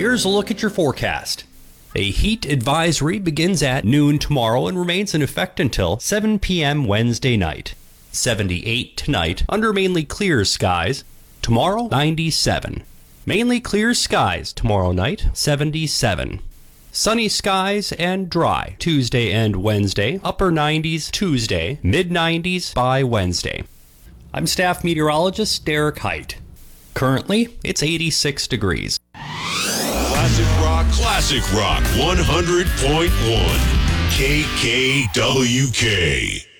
Here's a look at your forecast. A heat advisory begins at noon tomorrow and remains in effect until 7 p.m. Wednesday night. 78 tonight under mainly clear skies. Tomorrow, 97. Mainly clear skies tomorrow night, 77. Sunny skies and dry Tuesday and Wednesday. Upper 90s Tuesday, mid 90s by Wednesday. I'm staff meteorologist Derek Height. Currently, it's 86 degrees. Classic Rock 100.1 KKWK.